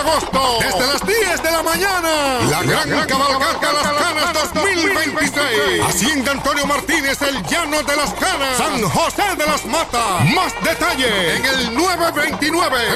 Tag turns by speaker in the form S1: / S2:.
S1: agosto, desde las 10 de la mañana, la gran cabalgata Las Canas 2026. Hacienda Antonio Martínez, el Llano de las Canas, San José de las Matas. Más detalle en el 929